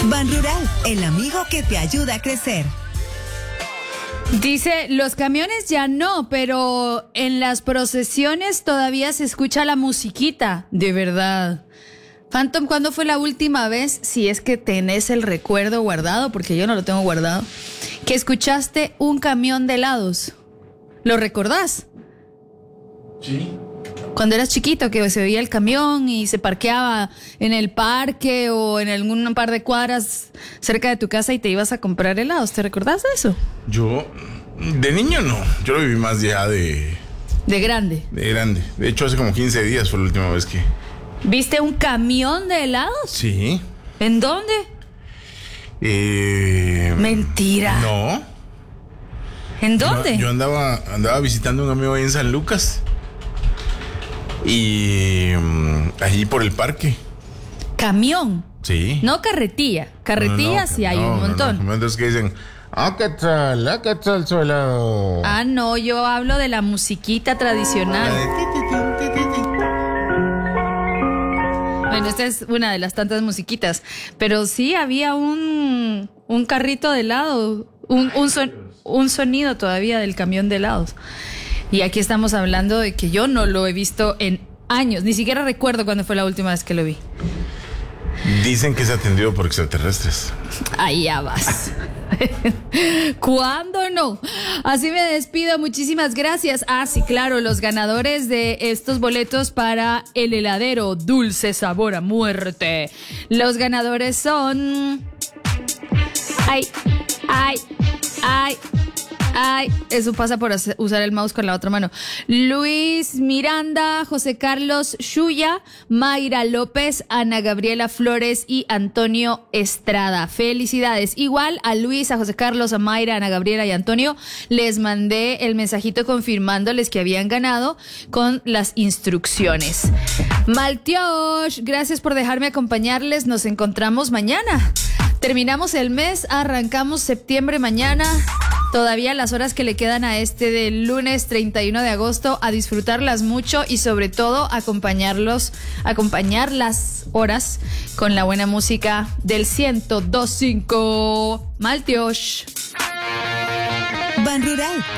Ban Rural, el amigo que te ayuda a crecer. Dice, los camiones ya no, pero en las procesiones todavía se escucha la musiquita, de verdad. Phantom, ¿cuándo fue la última vez, si es que tenés el recuerdo guardado, porque yo no lo tengo guardado, que escuchaste un camión de helados? ¿Lo recordás? Sí. Cuando eras chiquito, que se veía el camión y se parqueaba en el parque o en algún par de cuadras cerca de tu casa y te ibas a comprar helados. ¿Te recordás de eso? Yo, de niño no. Yo lo viví más ya de grande. De grande. De hecho, hace como 15 días fue la última vez que... ¿Viste un camión de helados? Sí. ¿En dónde? Mentira. No. ¿En dónde? Yo andaba visitando a un amigo ahí en San Lucas. Y allí por el parque. ¿Camión? Sí. No carretilla. Carretilla sí hay un montón. No. Entonces que dicen, ¿qué tal su helado? Ah, no, yo hablo de la musiquita tradicional. Bueno, esta es una de las tantas musiquitas. Pero sí había un carrito de helado, un sonido todavía del camión de helados. Y aquí estamos hablando de que yo no lo he visto en años. Ni siquiera recuerdo cuándo fue la última vez que lo vi. Dicen que es atendido por extraterrestres. Ahí ya vas. ¿Cuándo no? Así me despido, muchísimas gracias. Ah, sí, claro, los ganadores de estos boletos para el heladero Dulce Sabor a Muerte. Los ganadores son... Ay, eso pasa por usar el mouse con la otra mano. Luis Miranda, José Carlos Shuya, Mayra López, Ana Gabriela Flores y Antonio Estrada. Felicidades. Igual a Luis, a José Carlos, a Mayra, Ana Gabriela y Antonio les mandé el mensajito confirmándoles que habían ganado con las instrucciones. Maltiosh, gracias por dejarme acompañarles. Nos encontramos mañana. Terminamos el mes, arrancamos septiembre mañana. Todavía las horas que le quedan a este del lunes 31 de agosto, a disfrutarlas mucho y sobre todo acompañar las horas con la buena música del 102.5. Maltiosh. Ban Rural,